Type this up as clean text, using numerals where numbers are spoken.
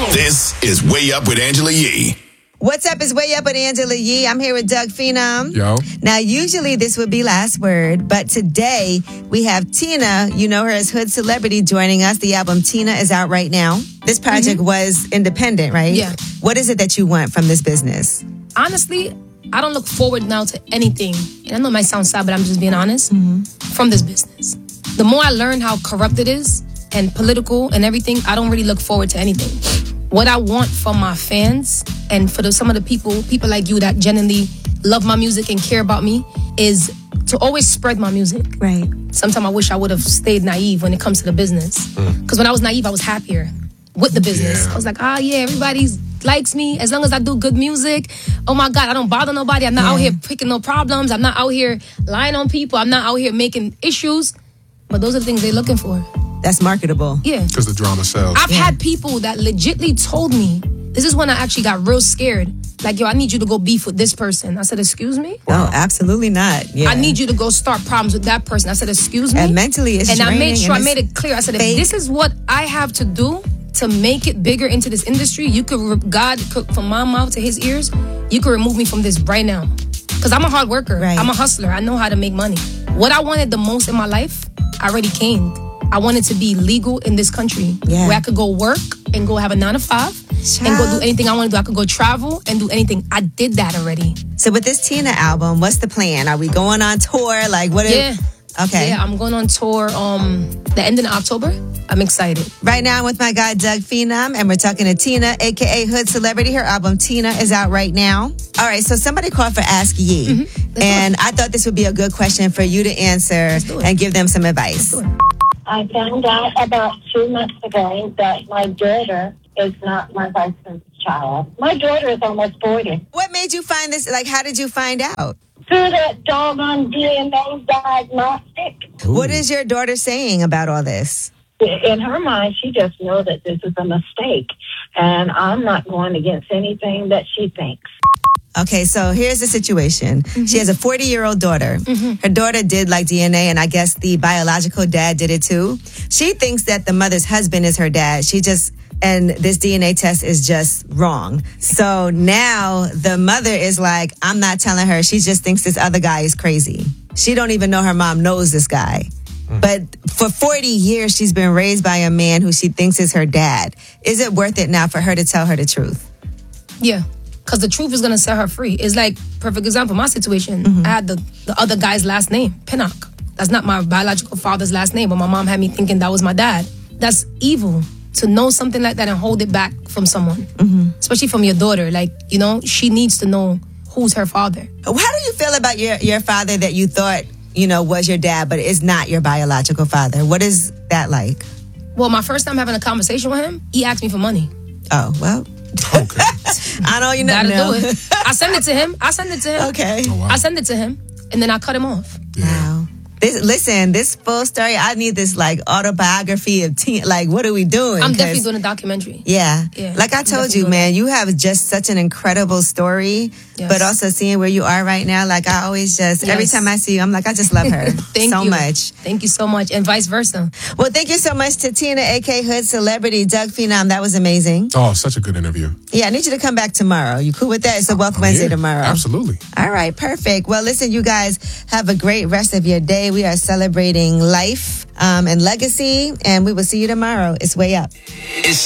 This is Way Up with Angela Yee. What's up? It's Way Up with Angela Yee. I'm here with Doug Phenom. Yo. Now, usually this would be last word, but today we have Tina, you know her as Hood Celebrity, joining us. The album Tina is out right now. This project was independent, right? Yeah. What is it that you want from this business? Honestly, I don't look forward now to anything. And I know it might sound sad, but I'm just being honest. From this business. The more I learn how corrupt it is and political and everything, I don't really look forward to anything. What I want from my fans and for some of the people like you that genuinely love my music and care about me is to always spread my music. Right. Sometimes I wish I would have stayed naive when it comes to the business. Because when I was naive, I was happier with the business. Yeah. I was like, everybody likes me as long as I do good music. Oh my God, I don't bother nobody. I'm not out here picking no problems. I'm not out here lying on people. I'm not out here making issues. But those are the things they're looking for. That's marketable. Yeah. Because the drama sells. I've had people that legitly told me, this is when I actually got real scared. Like, yo, I need you to go beef with this person. I said, excuse me? No, absolutely not. Yeah. I need you to go start problems with that person. I said, excuse me? And mentally it's And I draining made sure and I it's made it clear. I said, fake. if this is what I have to do to make it bigger into this industry, God could, from my mouth to his ears, you could remove me from this right now. Because I'm a hard worker. Right. I'm a hustler. I know how to make money. What I wanted the most in my life, I already came. I wanted to be legal in this country. Yeah. Where I could go work and go have a 9-to-5 and go do anything I want to do. I could go travel and do anything. I did that already. So with this Tina album, what's the plan? Are we going on tour? Like, what? Yeah. Okay. Yeah, I'm going on tour the end of October. I'm excited. Right now I'm with my guy, Doug Phenom, and we're talking to Tina, a.k.a. Hood Celebrity. Her album, Tina, is out right now. All right, so somebody called for Ask Yee, and I thought this would be a good question for you to answer and give them some advice. I found out about 2 months ago that my daughter is not my husband's child. My daughter is almost 40. What made you find this? Like, how did you find out? Through that doggone DNA diagnostic. What is your daughter saying about all this? In her mind, she just knows that this is a mistake. And I'm not going against anything that she thinks. Okay, so here's the situation. She has a 40-year-old daughter. Her daughter did like DNA, and I guess the biological dad did it too. She thinks that the mother's husband is her dad. And this DNA test is just wrong. So now the mother is like, I'm not telling her. She just thinks this other guy is crazy. She don't even know her mom knows this guy. But for 40 years, she's been raised by a man who she thinks is her dad. Is it worth it now for her to tell her the truth? Yeah. Because the truth is going to set her free. It's like, perfect example, my situation. I had the other guy's last name, Pinnock. That's not my biological father's last name, but my mom had me thinking that was my dad. That's evil to know something like that and hold it back from someone. Especially from your daughter. Like, you know, she needs to know who's her father. How do you feel about your father that you thought, you know, was your dad, but is not your biological father? What is that like? Well, my first time having a conversation with him, he asked me for money. Oh, well. Okay. I know you never know. Do it. I send it to him. Okay. Oh, wow. I send it to him, and then I cut him off. Wow. This full story, I need this like autobiography of teen. Like, what are we doing? I'm definitely doing a documentary. Yeah. Yeah, Like I I'm told definitely you, doing man, you have just such an incredible story. Yes. But also seeing where you are right now, like I always just, every Yes. time I see you, I'm like, I just love her Thank so you. much. Thank you so much, and vice versa. Well, thank you so much to Tina, a.k.a. Hood Celebrity, Doug Phenom. That was amazing. Oh, such a good interview. Yeah, I need you to come back tomorrow. You cool with that? It's a Wealth Wednesday Yeah, tomorrow. Absolutely. All right, perfect. Well, listen, you guys have a great rest of your day. We are celebrating life and legacy, and we will see you tomorrow. It's Way Up.